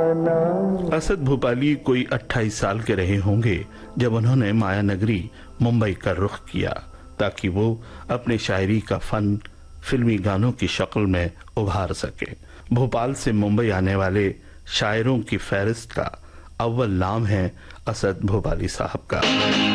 असद भोपाली कोई 28 साल के रहे होंगे जब उन्होंने माया नगरी मुंबई का रुख किया ताकि वो अपने शायरी का फन फिल्मी गानों की शक्ल में उभार सके। भोपाल से मुंबई आने वाले शायरों की फहरिस्त का अव्वल नाम है असद भोपाली साहब का।